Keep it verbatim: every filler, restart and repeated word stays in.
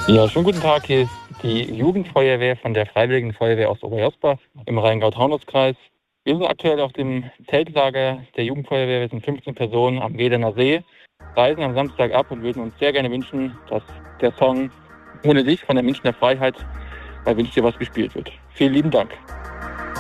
Ja, schönen guten Tag. Hier ist die Jugendfeuerwehr von der Freiwilligen Feuerwehr aus Oberjosbach im Rheingau-Taunus-Kreis. Wir sind aktuell auf dem Zeltlager der Jugendfeuerwehr. Wir sind fünfzehn Personen am Gederner See, reisen am Samstag ab und würden uns sehr gerne wünschen, dass der Song Ohne dich von der Münchner Freiheit bei Wünsch dir was gespielt wird. Vielen lieben Dank.